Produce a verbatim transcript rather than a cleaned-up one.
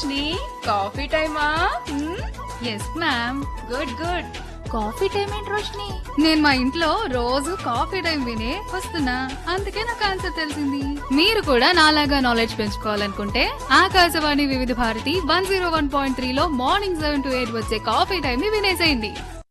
Roshni coffee టైమా? Yes ma'am. Good good. Coffee time ఏంటి రోషిని? నేను మా ఇంట్లో రోజు కాఫీ టైం వినే వస్తున్నా, అందుకే నాకు ఆన్సర్ తెలిసింది. మీరు కూడా నాలాగా నాలెడ్జ్ పెంచుకోవాలనుకుంటే ఆకాశవాణి వివిధ Bharati one zero one point three లో మార్నింగ్ సెవెన్ టు ఎయిట్ వచ్చే కాఫీ టైం ని వినేసేయండి.